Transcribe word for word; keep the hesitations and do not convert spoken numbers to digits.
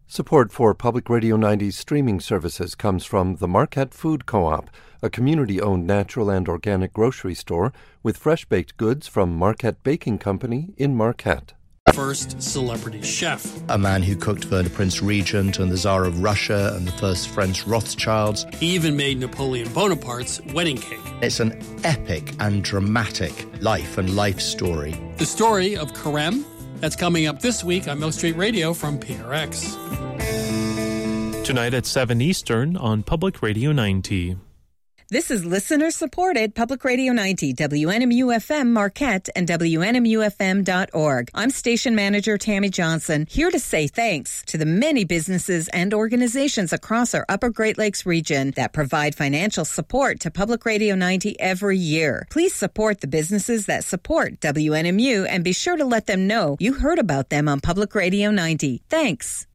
Support for Public Radio ninety's streaming services comes from the Marquette Food Co-op, a community-owned natural and organic grocery store with fresh-baked goods from Marquette Baking Company in Marquette. First celebrity chef. A man who cooked for the Prince Regent and the Tsar of Russia and the first French Rothschilds. He even made Napoleon Bonaparte's wedding cake. It's an epic and dramatic life and life story. The story of Carême. That's coming up this week on Milk Street Radio from P R X. Tonight at seven Eastern on Public Radio ninety. This is listener-supported Public Radio ninety, W N M U F M Marquette and W N M U F M dot org. I'm station manager Tammy Johnson, here to say thanks to the many businesses and organizations across our Upper Great Lakes region that provide financial support to Public Radio ninety every year. Please support the businesses that support W N M U and be sure to let them know you heard about them on Public Radio ninety. Thanks.